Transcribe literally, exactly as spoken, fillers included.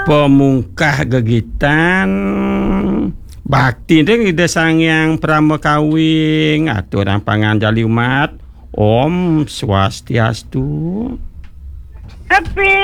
pemungkah gegitan bakti deh ide sangyang prama kawing aturan pangan jali umat Om Swastiastu. Happy